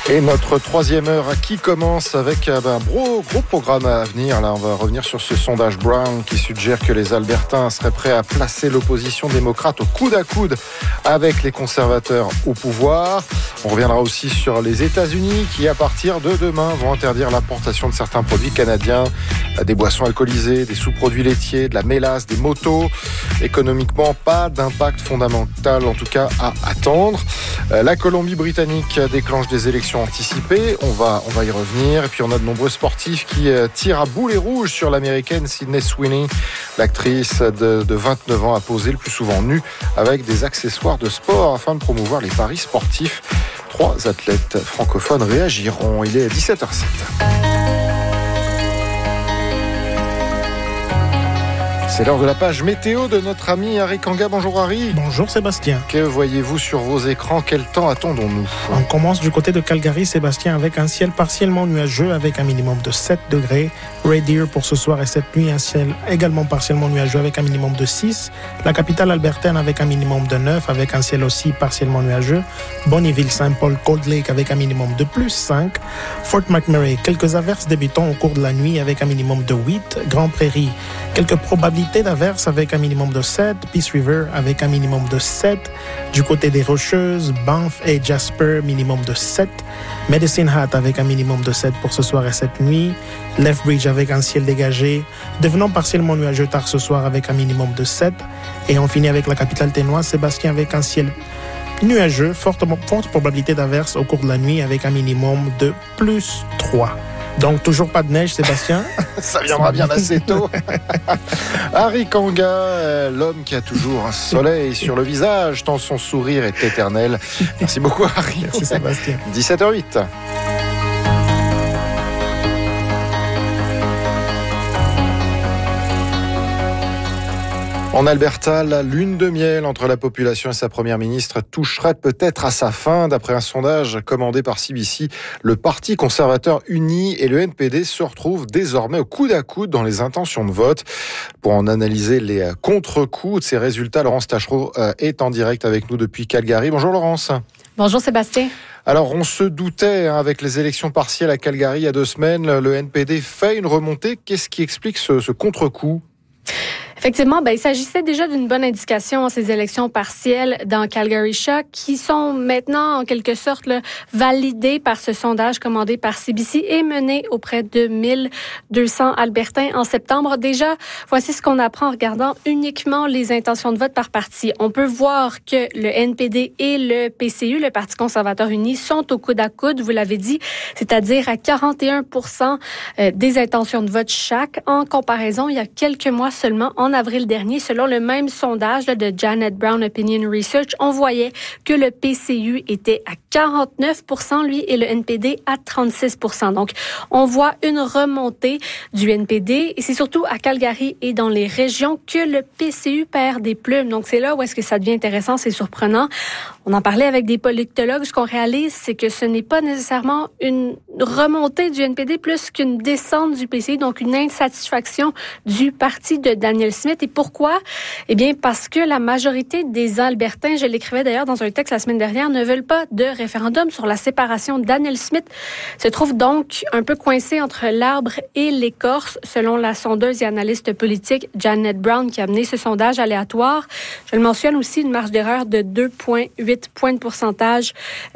Et notre troisième heure qui commence avec un gros programme à venir. Là, on va revenir sur ce sondage Brown qui suggère que les Albertains seraient prêts à placer l'opposition démocrate au coude à coude avec les conservateurs au pouvoir. On reviendra aussi sur les États-Unis qui, à partir de demain, vont interdire l'importation de certains produits canadiens, des boissons alcoolisées, des sous-produits laitiers, de la mélasse, des motos. Économiquement, pas d'impact fondamental, en tout cas, à attendre. La Colombie-Britannique déclenche des élections anticipées. On va y revenir. Et puis, on a de nombreux sportifs qui tirent à boulet rouge sur l'américaine Sydney Sweeney. L'actrice de 29 ans a posé le plus souvent nue avec des accessoires de sport afin de promouvoir les paris sportifs. 3 athlètes francophones réagiront. Il est 17h07. C'est l'heure de la page météo de notre ami Harry Kanga. Bonjour Harry. Bonjour Sébastien. Que voyez-vous sur vos écrans? Quel temps attendons-nous? On commence du côté de Calgary, Sébastien, avec un ciel partiellement nuageux avec un minimum de 7 degrés. Red Deer pour ce soir et cette nuit, un ciel également partiellement nuageux avec un minimum de 6. La capitale albertaine avec un minimum de 9 avec un ciel aussi partiellement nuageux. Bonnyville, Saint-Paul, Cold Lake avec un minimum de plus 5. Fort McMurray, quelques averses débutant au cours de la nuit avec un minimum de 8. Grand Prairie, quelques probabilités d'averses avec un minimum de 7. Peace River avec un minimum de 7. Du côté des Rocheuses, Banff et Jasper, minimum de 7. Medicine Hat avec un minimum de 7 pour ce soir et cette nuit. Lethbridge avec un ciel dégagé, devenant partiellement nuageux tard ce soir avec un minimum de 7. Et on finit avec la capitale ténoise, Sébastien, avec un ciel nuageux, forte probabilité d'averses au cours de la nuit avec un minimum de plus 3. Donc, toujours pas de neige, Sébastien. Ça viendra bien assez tôt. Harry Kanga, l'homme qui a toujours un soleil sur le visage, tant son sourire est éternel. Merci beaucoup, Harry. Merci, Sébastien. 17h08. En Alberta, la lune de miel entre la population et sa première ministre toucherait peut-être à sa fin. D'après un sondage commandé par CBC, le Parti conservateur uni et le NPD se retrouvent désormais au coude à coude dans les intentions de vote. Pour en analyser les contre-coups de ces résultats, Laurence Taschereau est en direct avec nous depuis Calgary. Bonjour Laurence. Bonjour Sébastien. Alors, on se doutait avec les élections partielles à Calgary il y a 2 semaines, le NPD fait une remontée. Qu'est-ce qui explique ce contre-coup? Effectivement, il s'agissait déjà d'une bonne indication, ces élections partielles dans Calgary Shock, qui sont maintenant, en quelque sorte, validées par ce sondage commandé par CBC et mené auprès de 1200 Albertains en septembre. Déjà, voici ce qu'on apprend en regardant uniquement les intentions de vote par parti. On peut voir que le NPD et le PCU, le Parti conservateur uni, sont au coude à coude, vous l'avez dit, c'est-à-dire à 41% des intentions de vote chaque. En comparaison, il y a quelques mois seulement, en avril dernier, selon le même sondage de Janet Brown Opinion Research, on voyait que le PCU était à 49%, lui, et le NPD à 36%. Donc, on voit une remontée du NPD, et c'est surtout à Calgary et dans les régions que le PCU perd des plumes. Donc, c'est là où est-ce que ça devient intéressant, c'est surprenant. On en parlait avec des politologues. Ce qu'on réalise, c'est que ce n'est pas nécessairement une remontée du NPD plus qu'une descente du PCU, donc une insatisfaction du parti de Daniel Smith. Et pourquoi? Eh bien, parce que la majorité des Albertains, je l'écrivais d'ailleurs dans un texte la semaine dernière, ne veulent pas de référendum sur la séparation. Daniel Smith se trouve donc un peu coincé entre l'arbre et l'écorce, selon la sondeuse et analyste politique Janet Brown, qui a mené ce sondage aléatoire. Je le mentionne aussi, une marge d'erreur de 2,8 points de pourcentage,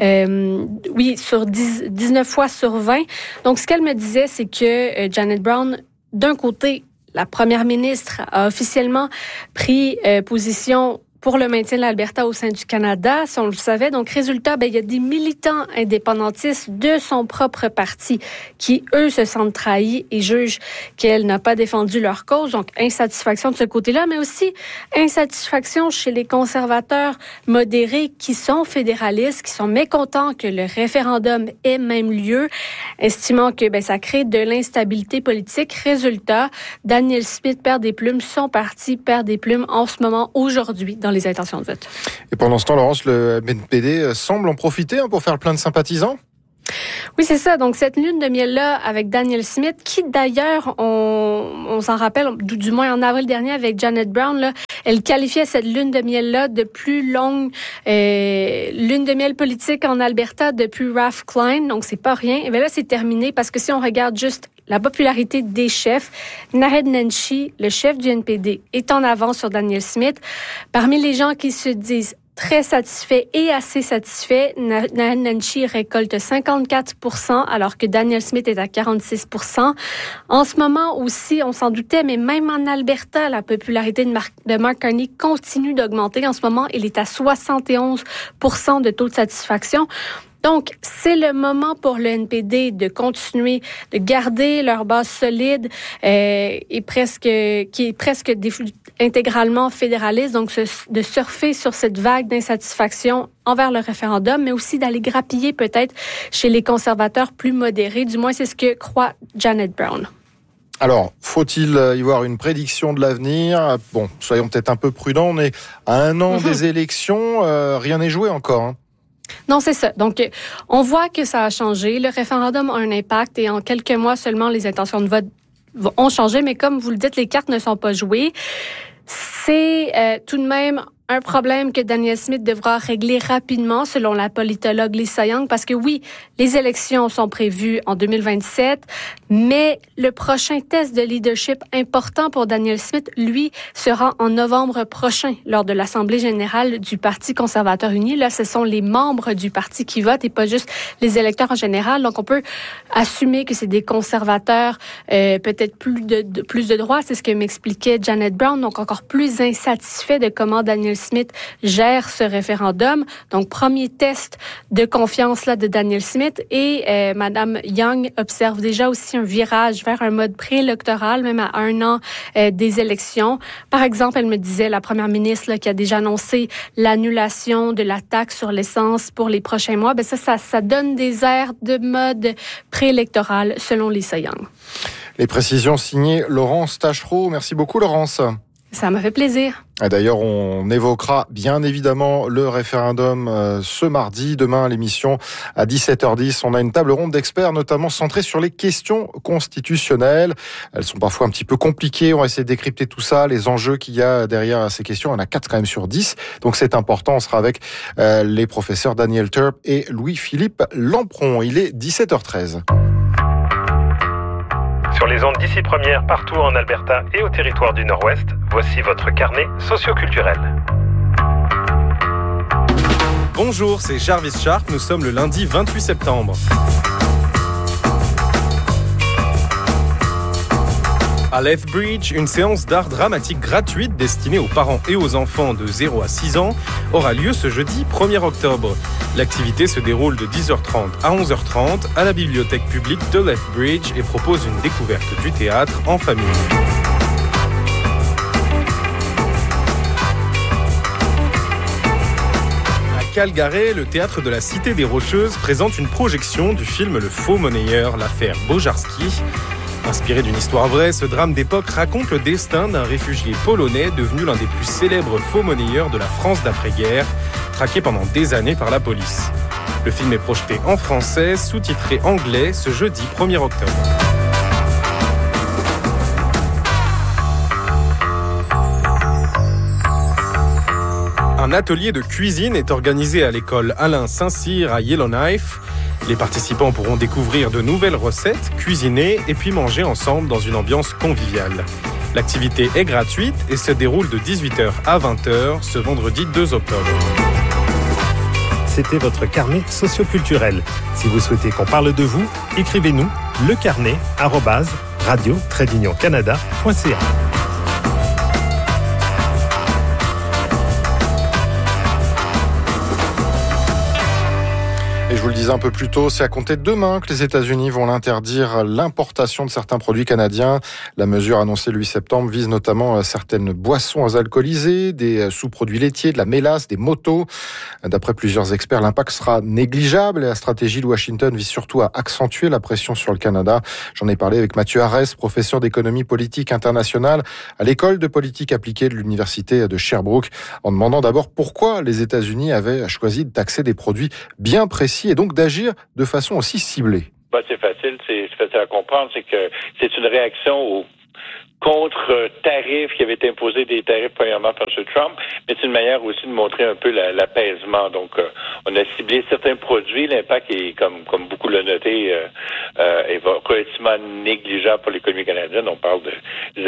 sur 19 fois sur 20. Donc, ce qu'elle me disait, c'est que Janet Brown, d'un côté, la première ministre a officiellement pris position pour le maintien de l'Alberta au sein du Canada, si on le savait. Donc, résultat, il y a des militants indépendantistes de son propre parti qui, eux, se sentent trahis et jugent qu'elle n'a pas défendu leur cause. Donc, insatisfaction de ce côté-là, mais aussi insatisfaction chez les conservateurs modérés qui sont fédéralistes, qui sont mécontents que le référendum ait même lieu, estimant que ça crée de l'instabilité politique. Résultat, Daniel Smith perd des plumes, son parti perd des plumes en ce moment, aujourd'hui, dans les intentions de vote. Et pendant ce temps, Laurence, le NPD semble en profiter pour faire plein de sympathisants? Oui, c'est ça. Donc, cette lune de miel-là avec Daniel Smith, qui d'ailleurs, on s'en rappelle, du moins en avril dernier avec Janet Brown, Elle qualifiait cette lune de miel-là de plus longue lune de miel politique en Alberta depuis Ralph Klein. Donc, c'est pas rien. Et bien là, c'est terminé parce que si on regarde juste la popularité des chefs, Naheed Nenshi, le chef du NPD, est en avance sur Danielle Smith. Parmi les gens qui se disent très satisfaits et assez satisfaits, Naheed Nenshi récolte 54%, alors que Danielle Smith est à 46%. En ce moment aussi, on s'en doutait, mais même en Alberta, la popularité de Mark Carney continue d'augmenter. En ce moment, il est à 71% de taux de satisfaction. Donc, c'est le moment pour le NPD de continuer de garder leur base solide qui est presque intégralement fédéraliste, donc de surfer sur cette vague d'insatisfaction envers le référendum, mais aussi d'aller grappiller peut-être chez les conservateurs plus modérés. Du moins, c'est ce que croit Janet Brown. Alors, faut-il y voir une prédiction de l'avenir ? Bon, soyons peut-être un peu prudents. On est à un an des élections, rien n'est joué encore, hein. Non, c'est ça. Donc, on voit que ça a changé. Le référendum a un impact et en quelques mois seulement, les intentions de vote ont changé. Mais comme vous le dites, les cartes ne sont pas jouées. C'est tout de même un problème que Danielle Smith devra régler rapidement, selon la politologue Lisa Young, parce que oui, les élections sont prévues en 2027, mais le prochain test de leadership important pour Danielle Smith, lui, sera en novembre prochain, lors de l'Assemblée générale du Parti conservateur uni. Là, ce sont les membres du parti qui votent et pas juste les électeurs en général. Donc, on peut assumer que c'est des conservateurs, peut-être plus de droite. C'est ce que m'expliquait Janet Brown, donc encore plus insatisfait de comment Danielle Smith gère ce référendum. Donc, premier test de confiance là de Danielle Smith. Et Madame Young observe déjà aussi un virage vers un mode préélectoral, même à 1 an des élections. Par exemple, elle me disait, la première ministre là, qui a déjà annoncé l'annulation de la taxe sur l'essence pour les prochains mois, ben ça donne des airs de mode préélectoral, selon Lisa Young. Les précisions signées Laurence Taschereau. Merci beaucoup, Laurence. Ça m'a fait plaisir. Et d'ailleurs, on évoquera bien évidemment le référendum ce mardi. Demain, à l'émission à 17h10, on a une table ronde d'experts, notamment centrée sur les questions constitutionnelles. Elles sont parfois un petit peu compliquées. On va essayer de décrypter tout ça, les enjeux qu'il y a derrière ces questions. Il y en a 4 quand même sur 10. Donc c'est important. On sera avec les professeurs Daniel Turp et Louis-Philippe Lampron. Il est 17h13. Sur les ondes d'ici première, partout en Alberta et au territoire du Nord-Ouest, voici votre carnet socioculturel. Bonjour, c'est Jarvis Sharp, nous sommes le lundi 28 septembre. À Lethbridge, une séance d'art dramatique gratuite destinée aux parents et aux enfants de 0 à 6 ans aura lieu ce jeudi 1er octobre. L'activité se déroule de 10h30 à 11h30 à la bibliothèque publique de Lethbridge et propose une découverte du théâtre en famille. À Calgary, le théâtre de la Cité des Rocheuses présente une projection du film Le Faux Monnayeur, l'affaire Bojarski. Inspiré d'une histoire vraie, ce drame d'époque raconte le destin d'un réfugié polonais devenu l'un des plus célèbres faux monnayeurs de la France d'après-guerre, traqué pendant des années par la police. Le film est projeté en français, sous-titré anglais, ce jeudi 1er octobre. Un atelier de cuisine est organisé à l'école Alain Saint-Cyr à Yellowknife. Les participants pourront découvrir de nouvelles recettes, cuisiner et puis manger ensemble dans une ambiance conviviale. L'activité est gratuite et se déroule de 18h à 20h ce vendredi 2 octobre. C'était votre carnet socioculturel. Si vous souhaitez qu'on parle de vous, écrivez-nous lecarnet@radio-canada.ca. Et je vous le disais un peu plus tôt, c'est à compter de demain que les États-Unis vont interdire l'importation de certains produits canadiens. La mesure annoncée le 8 septembre vise notamment certaines boissons alcoolisées, des sous-produits laitiers, de la mélasse, des motos. D'après plusieurs experts, l'impact sera négligeable et la stratégie de Washington vise surtout à accentuer la pression sur le Canada. J'en ai parlé avec Mathieu Arès, professeur d'économie politique internationale à l'école de politique appliquée de l'université de Sherbrooke, en demandant d'abord pourquoi les États-Unis avaient choisi de taxer des produits bien précis et donc d'agir de façon aussi ciblée. C'est facile à comprendre, c'est que c'est une réaction contre-tarif qui avait été imposé des tarifs premièrement par M. Trump, mais c'est une manière aussi de montrer un peu l'apaisement. Donc, on a ciblé certains produits. L'impact est, comme beaucoup l'ont noté, est relativement négligent pour l'économie canadienne. On parle de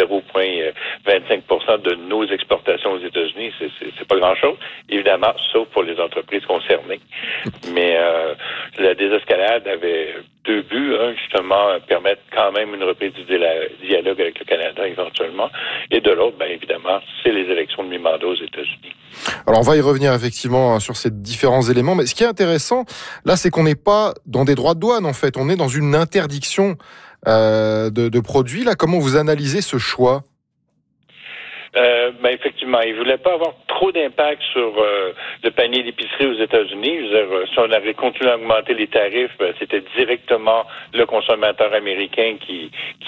0,25% de nos exportations aux États-Unis. C'est pas grand-chose, évidemment, sauf pour les entreprises concernées. Mais la désescalade avait deux buts. Un, justement, permettre quand même une reprise du dialogue avec le Canada éventuellement. Et de l'autre, bien évidemment, c'est les élections de mi-mandat aux États-Unis. Alors, on va y revenir effectivement sur ces différents éléments. Mais ce qui est intéressant, là, c'est qu'on n'est pas dans des droits de douane, en fait. On est dans une interdiction de produits. Là, comment vous analysez ce choix? Effectivement, il voulait pas avoir trop d'impact sur le panier d'épicerie aux États-Unis. Je veux dire, si on avait continué à augmenter les tarifs, c'était directement le consommateur américain qui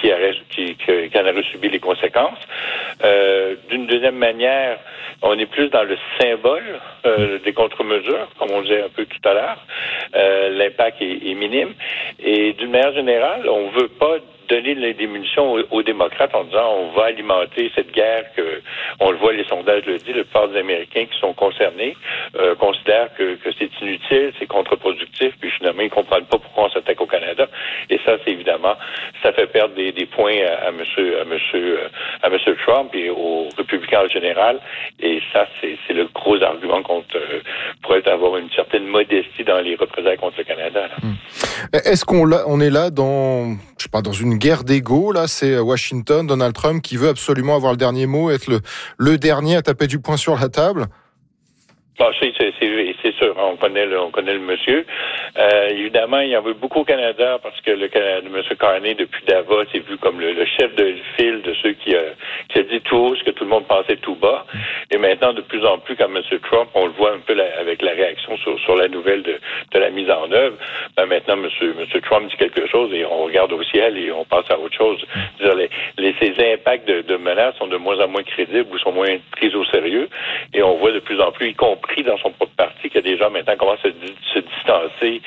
en aurait subi les conséquences. D'une deuxième manière, on est plus dans le symbole des contre-mesures, comme on disait un peu tout à l'heure. L'impact est minime. Et d'une manière générale, on veut pas donner des munitions aux démocrates en disant on va alimenter cette guerre que, on le voit, les sondages le disent, la plupart des Américains qui sont concernés considèrent que c'est inutile, c'est contre-productif, puis finalement ils comprennent pas pourquoi on s'attaque au Canada. Et ça, c'est évidemment, ça fait perdre des points à monsieur Trump et aux républicains en général. Et ça, c'est le gros argument contre pourrait avoir une certaine modestie dans les représailles contre le Canada. Là. Est-ce on est là dans, je sais pas, dans une guerre d'ego, là? C'est Washington, Donald Trump qui veut absolument avoir le dernier mot, être le dernier à taper du poing sur la table? Bon, c'est sûr, on connaît le monsieur. Évidemment, il en veut beaucoup au Canada parce que M. Carney, depuis Davos, est vu comme le chef de file de ceux qui a dit tout haut ce que tout le monde pensait tout bas. Et maintenant, de plus en plus, comme M. Trump, on le voit un peu avec la réaction sur la nouvelle de la mise en œuvre. Maintenant, M. Trump dit quelque chose et on regarde au ciel et on passe à autre chose. Ces impacts de menaces sont de moins en moins crédibles ou sont moins pris au sérieux. Et on voit de plus en plus, y compris dans son propre parti, que des gens maintenant commencent à se distancer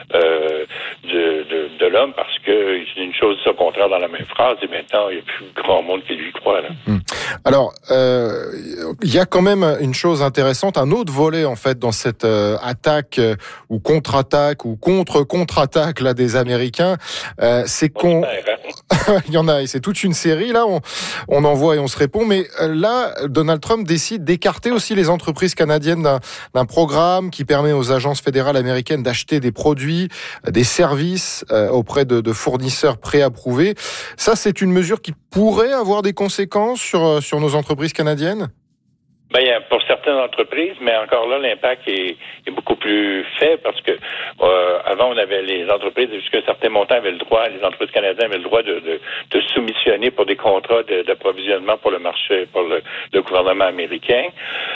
de l'homme parce que une chose dit son contraire dans la même phrase et maintenant il n'y a plus grand monde qui lui croit. Là. Alors, il y a quand même une chose intéressante, un autre volet en fait dans cette attaque ou contre-attaque ou contre-attaque là des Américains, c'est qu'on il y en a, et c'est toute une série là, on en voit et on se répond, mais là Donald Trump décide d'écarter aussi les entreprises canadiennes d'un programme qui permet aux agences fédérales américaines d'acheter des produits, des services auprès de fournisseurs préapprouvés. Ça, c'est une mesure qui pourrait avoir des conséquences sur nos entreprises canadiennes? Pour certaines entreprises, mais encore là, l'impact est beaucoup plus faible parce que avant, on avait les entreprises, jusqu'à un certain montant, les entreprises canadiennes avaient le droit de soumissionner pour des contrats d'approvisionnement pour le marché, pour le gouvernement américain.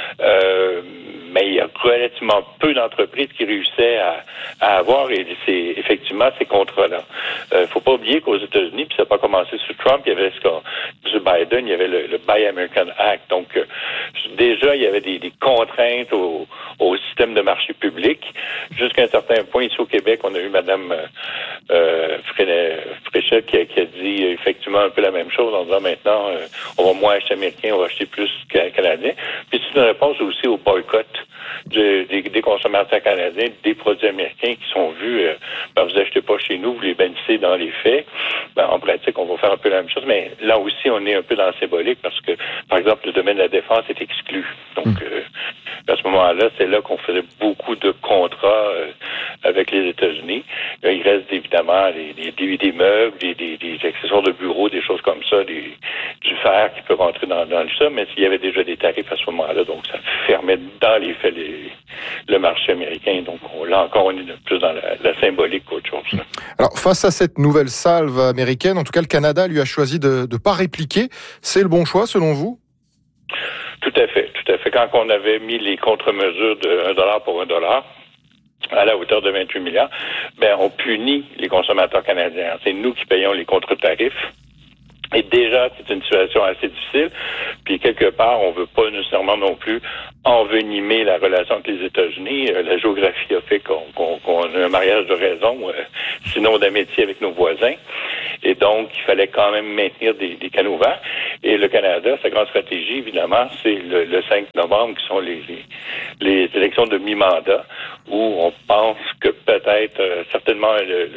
Mais il y a relativement peu d'entreprises qui réussissaient à avoir effectivement ces contrats-là. Faut pas oublier qu'aux États-Unis, puis ça n'a pas commencé sous Trump, il y avait sous Biden, il y avait le Buy American Act. Donc déjà, il y avait des contraintes au système de marché public. Jusqu'à un certain point, ici au Québec, on a eu Mme Fréchette qui a dit effectivement un peu la même chose en disant maintenant, on va moins acheter américain, on va acheter plus canadien. Puis c'est une réponse aussi au boycott des consommateurs canadiens, des produits américains qui sont vus, vous achetez pas chez nous, vous les bannissez dans les faits. En pratique, on va faire un peu la même chose, mais là aussi, on est un peu dans le symbolique parce que, par exemple, le domaine de la défense est exclu. Donc, à ce moment-là, c'est là qu'on faisait beaucoup de contrats avec les États-Unis. Là, il reste évidemment des meubles, des accessoires de bureau, des choses comme ça, du fer qui peut rentrer dans ça, mais s'il y avait déjà des tarifs à ce moment-là, donc ça fermait dans les faits le marché américain. Donc là encore, on est plus dans la symbolique qu'autre chose. Là. Alors, face à cette nouvelle salve américaine, en tout cas, le Canada lui a choisi de ne pas répliquer. C'est le bon choix, selon vous? Tout à fait. Quand on avait mis les contre-mesures de $1 pour $1, à la hauteur de 28 milliards, on punit les consommateurs canadiens. C'est nous qui payons les contre-tarifs. Et déjà, c'est une situation assez difficile. Puis, quelque part, on veut pas nécessairement non plus envenimer la relation avec les États-Unis. La géographie a fait qu'on a un mariage de raison, sinon d'amitié avec nos voisins. Et donc, il fallait quand même maintenir des canaux ouverts. Et le Canada, sa grande stratégie, évidemment, c'est le 5 novembre, qui sont les élections de mi-mandat, où on pense que peut-être, certainement,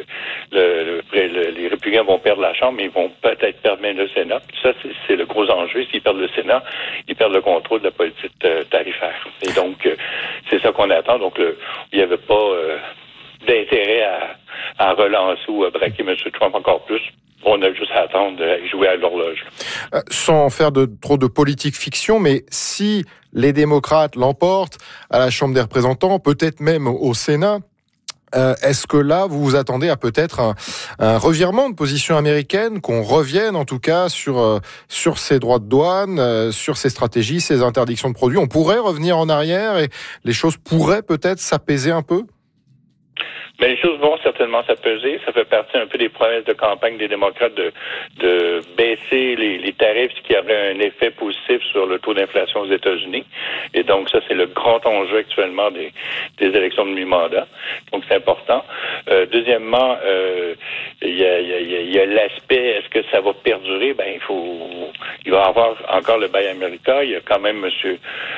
les républicains vont perdre la Chambre, mais ils vont peut-être perdre même le Sénat. Puis ça, c'est le gros enjeu. S'ils perdent le Sénat, ils perdent le contrôle de la politique tarifaire. Et donc, c'est ça qu'on attend. Donc, il n'y avait pas d'intérêt à relancer ou à braquer M. Trump encore plus. On a juste à attendre à jouer à l'horloge. Sans faire trop de politique fiction, mais si les démocrates l'emportent à la Chambre des représentants, peut-être même au Sénat, est-ce que là, vous vous attendez à peut-être un revirement de position américaine, qu'on revienne en tout cas sur ces droits de douane, sur ces stratégies, ces interdictions de produits? On pourrait revenir en arrière et les choses pourraient peut-être s'apaiser un peu? Mais les choses vont certainement s'apaiser. Ça fait partie un peu des promesses de campagne des démocrates de baisser les tarifs, ce qui aurait un effet positif sur le taux d'inflation aux États-Unis. Et donc, ça, c'est le grand enjeu actuellement des élections de mi-mandat. Donc, c'est important. Deuxièmement, il y a l'aspect, est-ce que ça va perdurer? Ben, il va y avoir encore le Buy America. Il y a quand même Monsieur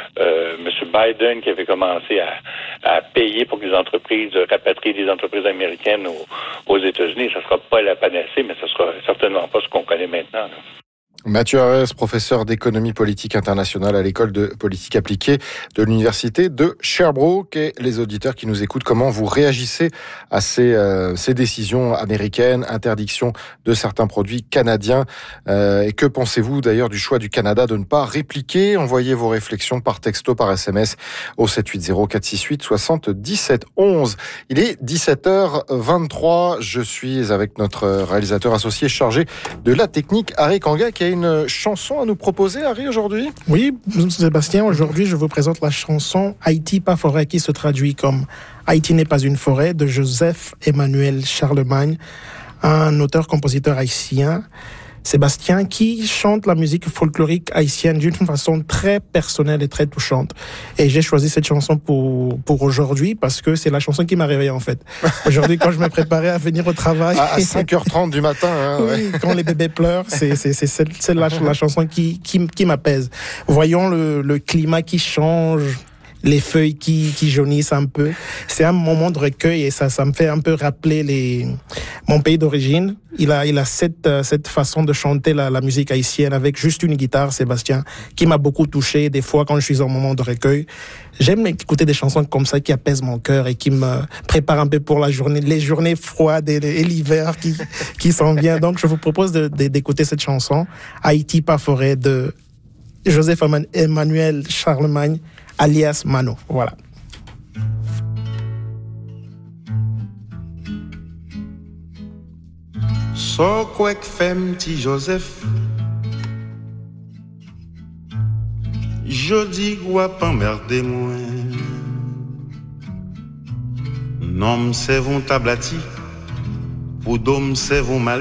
Biden qui avait commencé à payer pour que les entreprises rapatrient des entreprises américaines aux États-Unis. Ça ne sera pas la panacée, mais ça ne sera certainement pas ce qu'on connaît maintenant, là. Mathieu Arès, professeur d'économie politique internationale à l'école de politique appliquée de l'université de Sherbrooke. Et les auditeurs qui nous écoutent, comment vous réagissez à ces décisions américaines, interdiction de certains produits canadiens, et que pensez-vous d'ailleurs du choix du Canada de ne pas répliquer? Envoyez vos réflexions par texto, par SMS au 780 468 77 11. Il est 17h23. Je suis avec notre réalisateur associé chargé de la technique, Harry Kanga, qui a une chanson à nous proposer, Harry, aujourd'hui? Oui, Sébastien, aujourd'hui, je vous présente la chanson « Haïti, pas forêt » qui se traduit comme « Haïti n'est pas une forêt » de Joseph-Emmanuel Charlemagne, un auteur-compositeur haïtien, Sébastien, qui chante la musique folklorique haïtienne d'une façon très personnelle et très touchante. Et j'ai choisi cette chanson pour aujourd'hui parce que c'est la chanson qui m'a réveillé, en fait. Aujourd'hui, quand je me préparais à venir au travail. À 5h30 du matin, hein, oui, ouais. Quand les bébés pleurent, c'est la chanson qui m'apaise. Voyons le climat qui change, les feuilles qui jaunissent un peu. C'est un moment de recueil et ça me fait un peu rappeler mon pays d'origine. Il a cette façon de chanter la musique haïtienne avec juste une guitare, Sébastien, qui m'a beaucoup touché. Des fois, quand je suis en moment de recueil, j'aime écouter des chansons comme ça qui apaisent mon cœur et qui me préparent un peu pour la journée, les journées froides et l'hiver qui s'en vient. Donc, je vous propose d'écouter cette chanson, Haïti pas forêt, de Joseph-Emmanuel Charlemagne, alias Mano. Voilà. So kwek fem ti Joseph, jodi wap emmerde mwen. Nom se von tablati, pou dom se von mal